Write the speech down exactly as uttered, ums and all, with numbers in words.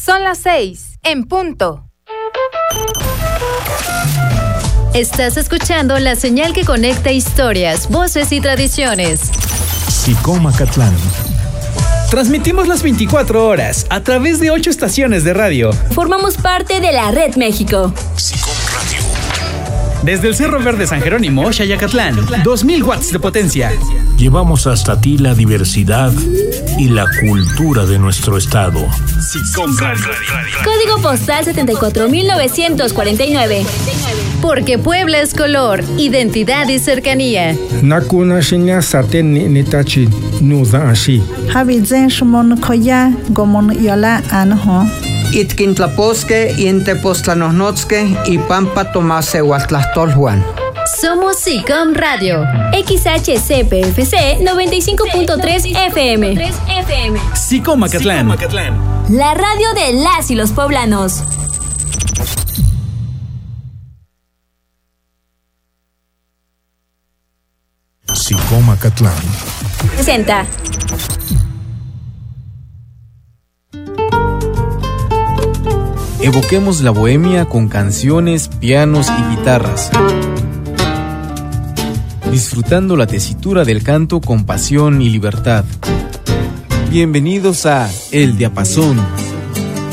Son las seis, en punto. Estás escuchando la señal que conecta historias, voces y tradiciones. SICOM Acatlán. Transmitimos las veinticuatro horas a través de ocho estaciones de radio. Formamos parte de la Red México. SICOM Radio. Desde el Cerro Verde San Jerónimo, Xayacatlán, dos mil watts de potencia. Llevamos hasta ti la diversidad y la cultura de nuestro estado. SICOM Radio. Código postal setenta y cuatro mil novecientos cuarenta y nueve. Porque Puebla es color, identidad y cercanía. Nakuna shinya saten nitachi nuza ashi. Habizen shmon koya gomon yola anho. Itkintlaposque, Intepostlanosnotzque y Pampa Tomase Huatlastolhuan. Somos SICOM Radio. X H C P F C noventa y cinco punto tres F M. SICOM Acatlán. La radio de las y los poblanos. SICOM Acatlán. Presenta. Evoquemos la bohemia con canciones, pianos y guitarras, disfrutando la tesitura del canto con pasión y libertad. Bienvenidos a El Diapasón.